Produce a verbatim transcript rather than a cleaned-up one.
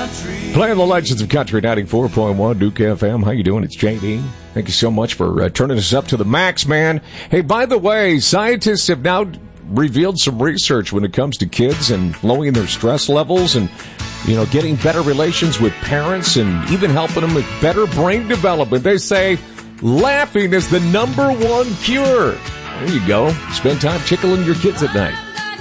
Playing the Legends of Country, ninety-four point one Duke F M. How you doing? It's J D. Thank you so much for uh, turning us up to the max, man. Hey, by the way, scientists have now revealed some research when it comes to kids and lowering their stress levels and, you know, getting better relations with parents and even helping them with better brain development. They say laughing is the number one cure. There you go. Spend time tickling your kids at night.